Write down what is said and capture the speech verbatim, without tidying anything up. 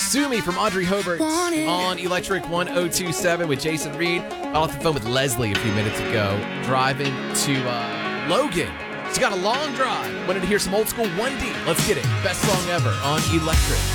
Sue Me from Audrey Hobart on Electric one oh two seven with Jason Reed. Got off the phone with Leslie a few minutes ago, driving to uh, Logan. She's got a long drive. Wanted to hear some old school one D. Let's get it. Best song ever on Electric.